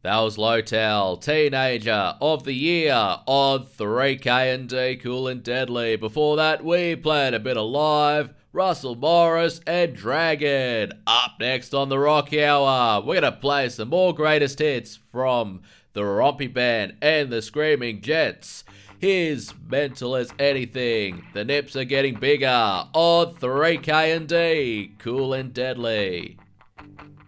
That was Lowtel, Teenager of the Year on 3K&D Cool and Deadly. Before that, we played a bit of Live, Russell Morris and Dragon. Up next on the Rock Hour, we're going to play some more greatest hits from the Rompy Band and the Screaming Jets. Here's Mental as Anything. The Nips are getting bigger on 3K&D Cool and Deadly.